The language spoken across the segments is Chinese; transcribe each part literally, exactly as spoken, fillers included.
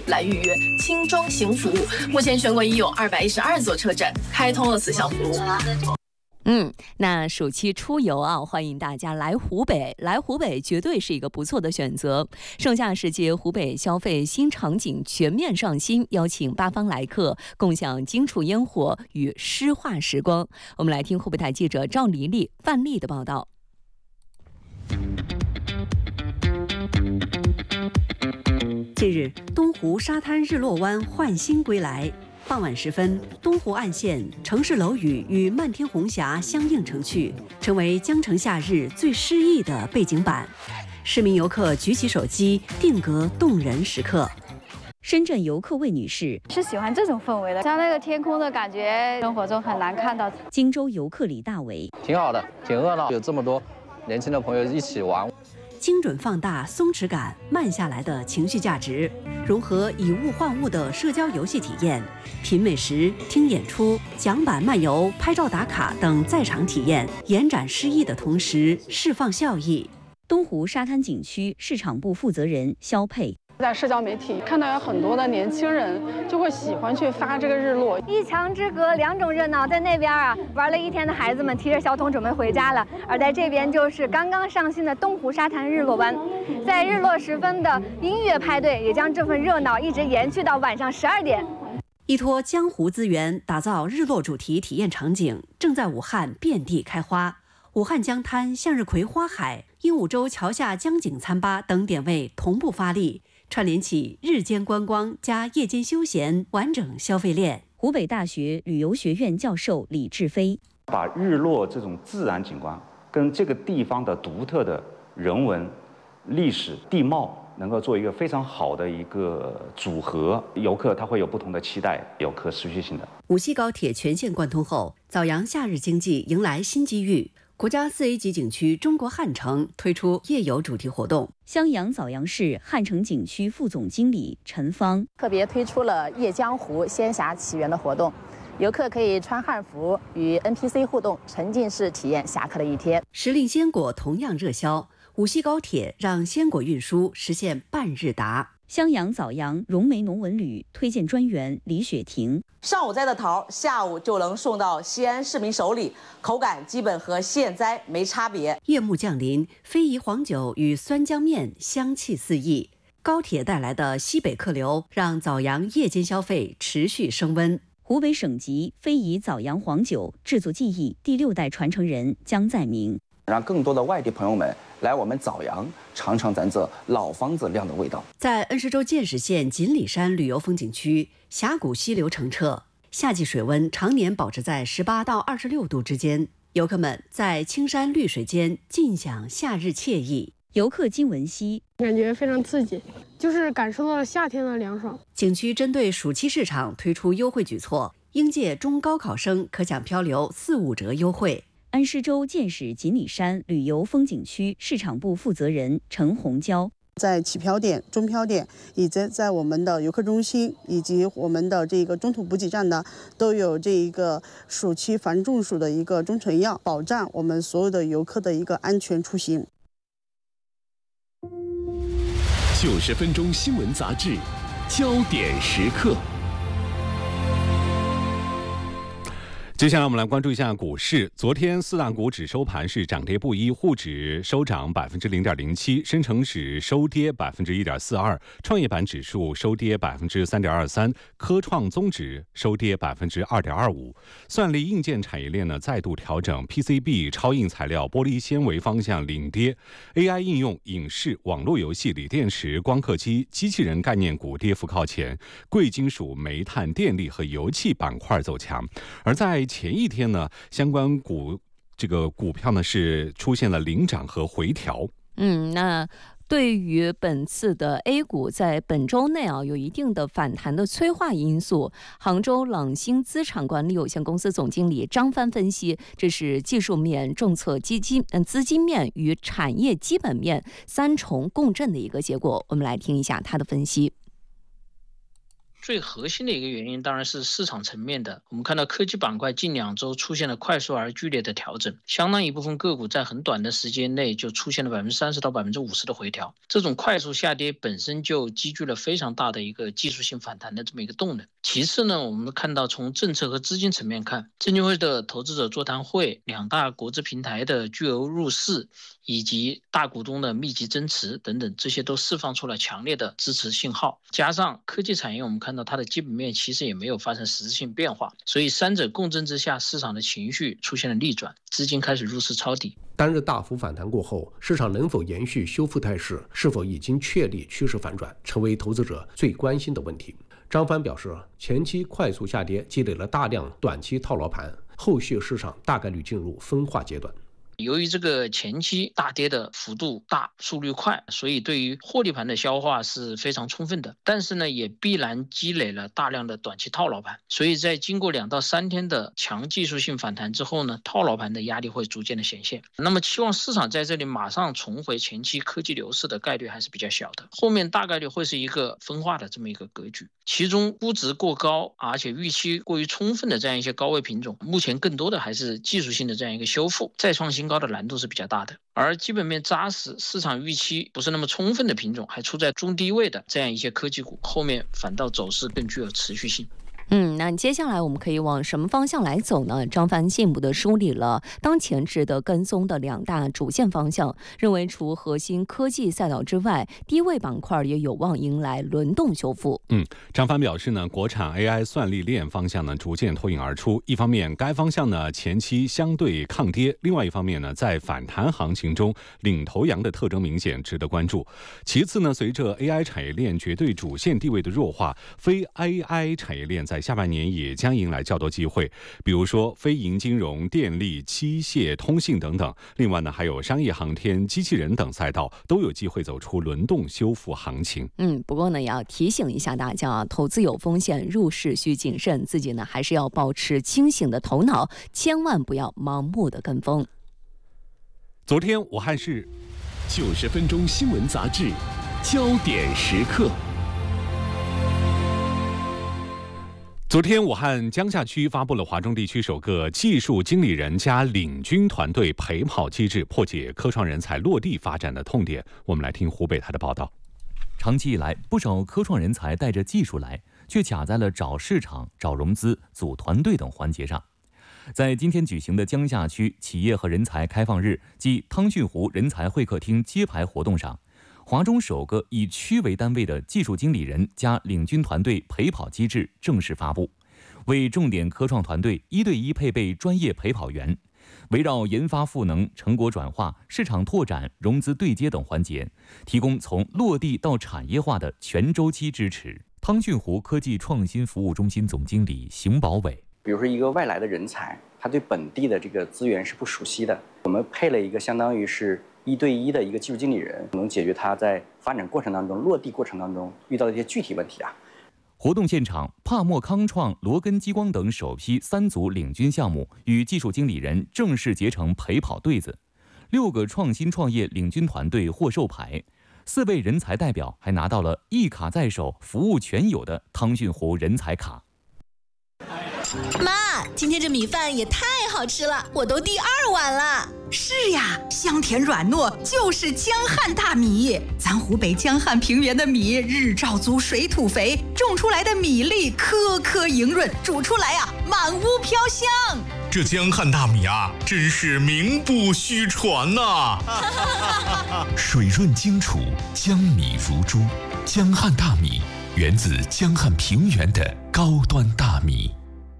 区来预约轻装行服务。目前全国已有二百一十二座车站开通了此项服务。 嗯，那暑期出游啊，欢迎大家来湖北，来湖北绝对是一个不错的选择。盛夏时节，湖北消费新场景全面上新，邀请八方来客共享荆楚烟火与诗画时光。我们来听湖北台记者赵黎丽、范丽的报道。 近日，东湖沙滩日落湾焕新归来。傍晚时分，东湖岸线城市楼宇与漫天红霞相映成趣，成为江城夏日最诗意的背景板。市民游客举起手机，定格动人时刻。深圳游客魏女士是喜欢这种氛围的，像那个天空的感觉，生活中很难看到。 荆州游客李大为挺好的，挺热闹，有这么多年轻的朋友一起玩。 精准放大松弛感，慢下来的情绪价值，融合以物换物的社交游戏体验，品美食、听演出、桨板漫游、拍照打卡等在场体验，延展诗意的同时释放笑意。东湖沙滩景区市场部负责人肖佩。 在社交媒体看到有很多的年轻人就会喜欢去发这个日落， 一墙之隔，两种热闹。在那边啊，玩了一天的孩子们提着小桶准备回家了，而在这边就是刚刚上新的东湖沙滩日落湾。在日落时分的音乐派对也将这份热闹一直延续到晚上十二点。 依托江湖资源打造日落主题体验场景，正在武汉遍地开花。武汉江滩、向日葵花海、鹦鹉洲桥下江景餐吧等点位同步发力，串联起日间观光加夜间休闲完整消费链。湖北大学旅游学院教授李志飞把日落这种自然景观跟这个地方的独特的人文、历史、地貌能够做一个非常好的一个组合，游客他会有不同的期待，有可持续性的。 无锡高铁全线贯通后，枣阳夏日经济迎来新机遇。国家四 A 级景区中国汉城推出夜游主题活动。襄阳枣阳市汉城景区副总经理陈芳特别推出了夜江湖仙侠奇缘的活动，游客可以穿汉服与 N P C 互动，沉浸式体验侠客的一天。 时令鲜果同样热销，无锡高铁让鲜果运输实现半日达。襄阳枣阳荣梅农文旅推荐专员李雪婷： 上午摘的桃，下午就能送到西安市民手里，口感基本和现摘没差别。 夜幕降临，非遗黄酒与酸浆面香气四溢。高铁带来的西北客流，让枣阳夜间消费持续升温。湖北省级非遗枣阳黄酒制作技艺第六代传承人姜在明， 让更多的外地朋友们来我们枣阳尝尝咱这老房子酿的味道。 在恩施州建始县锦里山旅游风景区，峡谷溪流澄澈，夏季水温常年保持在十八到二十六度之间，游客们在青山绿水间尽享夏日惬意。游客金文熙感觉非常刺激，就是感受到了夏天的凉爽。 景区针对暑期市场推出优惠举措，应届中高考生可享漂流四五折优惠。恩施州建始锦里山旅游风景区市场部负责人陈红娇， 在起漂点、中漂点，以及在我们的游客中心以及我们的这个中途补给站呢，都有这一个暑期防中暑的一个中成药，保障我们所有的游客的一个安全出行。 九十分钟新闻杂志，焦点时刻。接下来我们来关注一下股市。昨天四大股指收盘是涨跌不一，沪指收涨百分之零点零七，深成指收跌百分之一点四二，创业板指数收跌百分之三点二三，科创综指收跌百分之二点二五。算力硬件产业链呢再度调整 ，P C B、超硬材料、玻璃纤维方向领跌 ，A I 应用、影视、网络游戏、锂电池、光刻机、机器人概念股跌幅靠前，贵金属、煤炭、电力和油气板块走强，而在前一天呢，相关股这个股票呢是出现了领涨和回调。 嗯，那对于本次的 A 股，在本周内啊有一定的反弹的催化因素。杭州朗星资产管理有限公司总经理张帆分析，这是技术面、政策基金、嗯资金面与产业基本面三重共振的一个结果。我们来听一下他的分析。 最核心的一个原因当然是市场层面的。我们看到科技板块近两周出现了快速而剧烈的调整，相当一部分个股在很短的时间内就出现了百分之三十到百分之五十的回调。这种快速下跌本身就积聚了非常大的一个技术性反弹的这么一个动能。其次呢，我们看到从政策和资金层面看，证监会的投资者座谈会、两大国资平台的巨额入市，以及大股东的密集增持等等，这些都释放出了强烈的支持信号。加上科技产业，我们看到它的基本面其实也没有发生实质性变化，所以三者共振之下，市场的情绪出现了逆转，资金开始入市抄底。 单日大幅反弹过后，市场能否延续修复态势，是否已经确立趋势反转，成为投资者最关心的问题。张帆表示，前期快速下跌积累了大量短期套牢盘，后续市场大概率进入分化阶段。 由于这个前期大跌的幅度大、速率快，所以对于获利盘的消化是非常充分的。但是呢，也必然积累了大量的短期套牢盘，所以在经过两到三天的强技术性反弹之后呢，套牢盘的压力会逐渐的显现。那么期望市场在这里马上重回前期科技牛市的概率还是比较小的，后面大概率会是一个分化的这么一个格局。其中估值过高，而且预期过于充分的这样一些高位品种，目前更多的还是技术性的这样一个修复，再创新高的难度是比较大的。而基本面扎实、市场预期不是那么充分的品种，还处在中低位的这样一些科技股，后面反倒走势更具有持续性。 嗯，那接下来我们可以往什么方向来走呢？张帆进一步的梳理了当前值得跟踪的两大主线方向，认为除核心科技赛道之外，低位板块也有望迎来轮动修复。 嗯，张帆表示呢，国产 A I 算力链方向呢逐渐脱颖而出。一方面，该方向呢前期相对抗跌；另外一方面呢，在反弹行情中领头羊的特征明显，值得关注。其次呢，随着 A I 产业链绝对主线地位的弱化，非 A I 产业链在下半年也将迎来较多机会，比如说非银金融、电力、机械、通信等等。另外呢，还有商业航天、机器人等赛道都有机会走出轮动修复行情。 嗯，不过呢，也要提醒一下大家啊，投资有风险，入市需谨慎，自己呢还是要保持清醒的头脑，千万不要盲目的跟风。 昨天武汉市九十分钟新闻杂志，焦点时刻。 昨天，武汉江夏区发布了华中地区首个技术经理人加领军团队陪跑机制，破解科创人才落地发展的痛点。我们来听湖北台的报道。 长期以来，不少科创人才带着技术来，却卡在了找市场、找融资、组团队等环节上。在今天举行的江夏区企业和人才开放日暨汤逊湖人才会客厅揭牌活动上，华中首个以区为单位的技术经理人加领军团队陪跑机制正式发布，为重点科创团队一对一配备专业陪跑员，围绕研发赋能、成果转化、市场拓展、融资对接等环节，提供从落地到产业化的全周期支持。汤逊湖科技创新服务中心总经理邢宝伟， 比如说一个外来的人才，他对本地的这个资源是不熟悉的，我们配了一个相当于是一对一的一个技术经理人，能解决他在发展过程当中、落地过程当中遇到的一些具体问题啊。 活动现场，帕默康创、罗根激光等首批三组领军项目与技术经理人正式结成陪跑对子，六个创新创业领军团队获授牌，四位人才代表还拿到了一卡在手、服务全有的汤逊湖人才卡。 妈，今天这米饭也太好吃了，我都第二碗了。 是呀，香甜软糯，就是江汉大米。咱湖北江汉平原的米，日照足，水土肥，种出来的米粒颗颗莹润，煮出来啊，满屋飘香。 这江汉大米啊，真是名不虚传呐、 啊！水润精楚，江米如珠。江汉大米源自江汉平原的高端大米。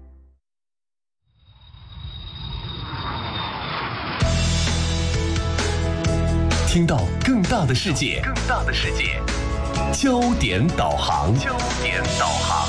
听到更大的世界，更大的世界，焦点导航，焦点导航。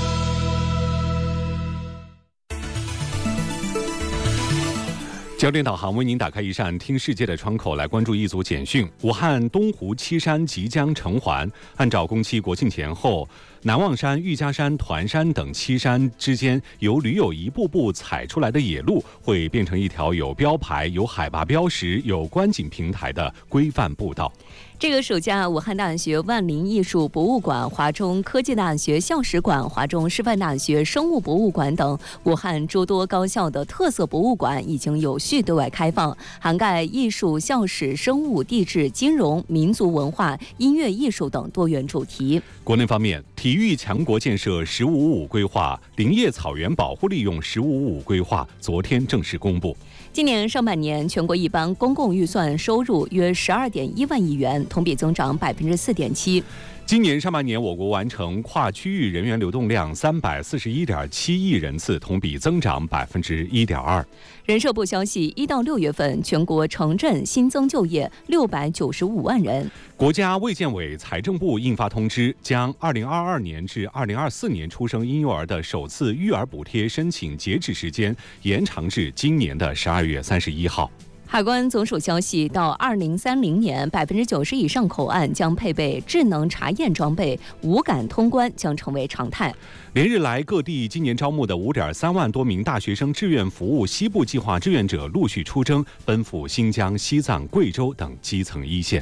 焦点导航为您打开一扇听世界的窗口，来关注一组简讯。武汉东湖七山即将成环，按照工期国庆前后南望山、玉家山、团山等七山之间，由驴友一步步踩出来的野路，会变成一条有标牌、有海拔标识、有观景平台的规范步道。 这个暑假，武汉大学万林艺术博物馆、华中科技大学校史馆、华中师范大学生物博物馆等武汉诸多高校的特色博物馆已经有序对外开放，涵盖艺术、校史、生物、地质、金融、民族文化、音乐艺术等多元主题。 国内方面，体育强国建设“十五五”规划、林业草原保护利用“十五五”规划昨天正式公布。 今年上半年，全国一般公共预算收入约十二点一万亿元，同比增长百分之四点七。 今年上半年，我国完成跨区域人员流动量三百四十一点七亿人次，同比增长百分之一点二。 人社部消息，一到六月份，全国城镇新增就业六百九十五万人。 国家卫健委、财政部印发通知，将二零二二年至二零二四年出生婴幼儿的首次育儿补贴申请截止时间延长至今年的十二月三十一号。 海关总署消息，到二零三零年，百分之九十以上口岸将配备智能查验装备，无感通关将成为常态。 连日来，各地今年招募的五点三万多名大学生志愿服务西部计划志愿者陆续出征，奔赴新疆、西藏、贵州等基层一线。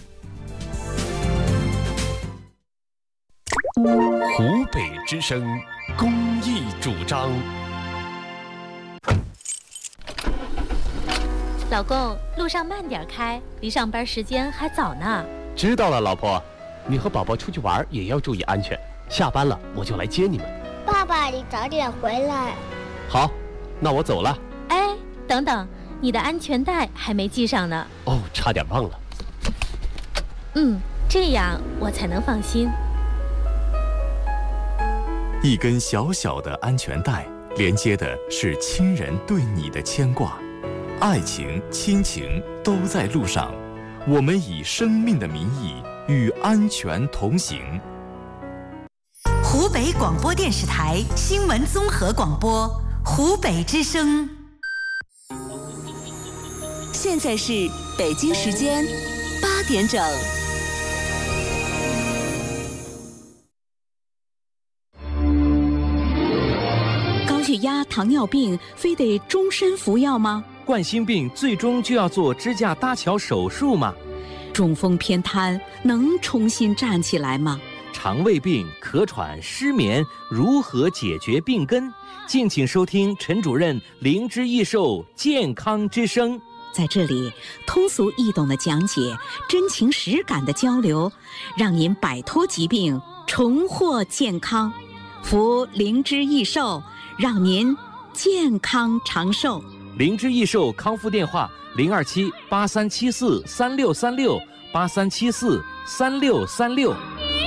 湖北之声公益主张。 老公，路上慢点开，离上班时间还早呢。 知道了，老婆。你和宝宝出去玩也要注意安全。下班了我就来接你们。 爸爸，你早点回来。 好，那我走了。 哎，等等，你的安全带还没系上呢。 哦，差点忘了。 嗯，这样我才能放心。 一根小小的安全带，连接的是亲人对你的牵挂。爱情、亲情都在路上，我们以生命的名义与安全同行。 湖北广播电视台新闻综合广播，湖北之声。 现在是北京时间八点整。 高血压、糖尿病非得终身服药吗？ 冠心病最终就要做支架搭桥手术吗？ 中风偏瘫能重新站起来吗？ 肠胃病、咳喘、失眠如何解决病根？敬请收听陈主任灵芝益寿健康之声。 在这里，通俗易懂的讲解，真情实感的交流，让您摆脱疾病，重获健康。服灵芝益寿，让您健康长寿。 灵芝益寿康复电话：零二七八三七四三六三六八三七四三六三六。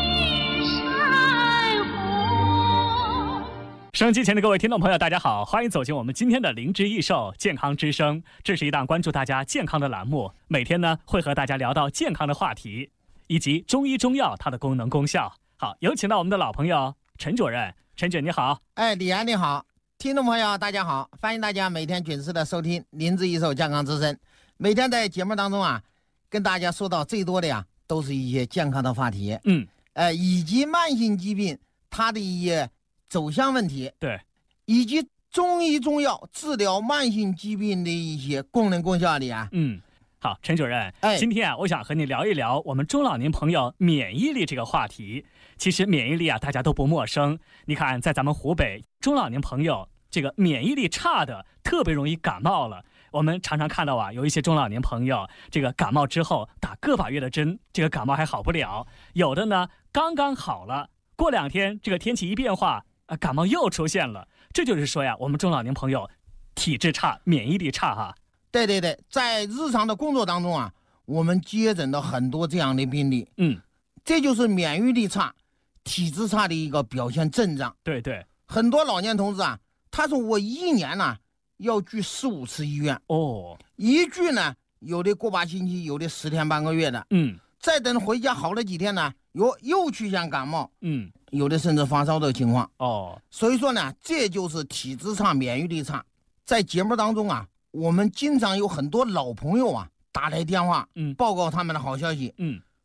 收音机前的各位听众朋友，大家好，欢迎走进我们今天的灵芝益寿健康之声。这是一档关注大家健康的栏目，每天呢会和大家聊到健康的话题，以及中医中药它的功能功效。好，有请到我们的老朋友陈主任。陈主任你好。 哎，李安你好。听众朋友大家好，欢迎大家每天准时的收听灵芝益寿健康之声。每天在节目当中啊，跟大家说到最多的呀，都是一些健康的话题， 嗯， 呃，以及慢性疾病它的一些走向问题， 对， 以及中医中药治疗慢性疾病的一些功能功效里啊， 嗯。好，陈主任， 哎， 今天啊，我想和你聊一聊我们中老年朋友免疫力这个话题。其实免疫力啊，大家都不陌生。你看，在咱们湖北，中老年朋友这个免疫力差的，特别容易感冒了。我们常常看到啊，有一些中老年朋友，这个感冒之后打个把月的针，这个感冒还好不了；有的呢，刚刚好了，过两天这个天气一变化，啊，感冒又出现了。这就是说呀，我们中老年朋友体质差，免疫力差哈。 对对对，在日常的工作当中啊，我们接诊到很多这样的病例， 嗯， 这就是免疫力差、体质差的一个表现症状。 对对， 很多老年同志啊，他说我一年呢、啊、要去四五次医院， 哦， 一去呢，有的过把星期，有的十天半个月的， 嗯， 再等回家好了几天呢，又又去像感冒， 嗯， 有的甚至发烧的情况， 哦， 所以说呢，这就是体质差、免疫力差。在节目当中啊，我们经常有很多老朋友啊打来电话， 嗯， 报告他们的好消息， 嗯，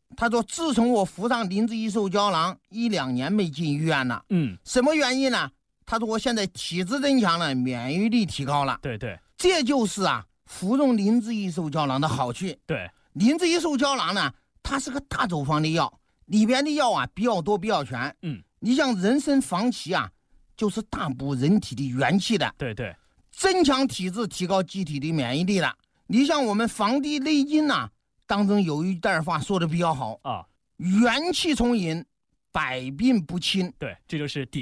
他说自从我服上灵芝益寿胶囊一两年没进医院了。 嗯， 什么原因呢？他说我现在体质增强了，免疫力提高了。 对对， 这就是啊服用灵芝益寿胶囊的好处。 对， 灵芝益寿胶囊呢，它是个大处方的药，里边的药啊比较多比较全。 嗯， 你像人参黄芪啊，就是大补人体的元气的。 对对， 增强体质，提高机体的免疫力了。你像我们《黄帝内经》呐，当中有一段话说的比较好啊， 元气充盈，百病不侵。 对，这就是底。